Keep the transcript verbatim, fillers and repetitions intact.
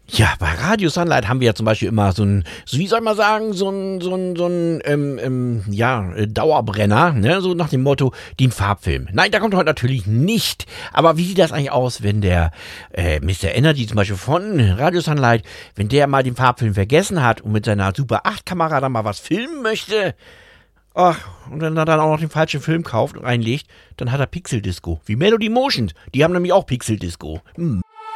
Ja, bei Radio Sunlight haben wir ja zum Beispiel immer so ein, so wie soll man sagen, so ein, so ein, so ein, ähm, ähm, ja, äh, Dauerbrenner, ne, so nach dem Motto, den Farbfilm. Nein, der kommt heute natürlich nicht. Aber wie sieht das eigentlich aus, wenn der, äh, Mister Energy zum Beispiel von Radio Sunlight, wenn der mal den Farbfilm vergessen hat und mit seiner Super acht Kamera dann mal was filmen möchte? Ach, und wenn er dann auch noch den falschen Film kauft und einlegt, dann hat er Pixel Disco. Wie Melody Motion. Die haben nämlich auch Pixel Disco. Hm.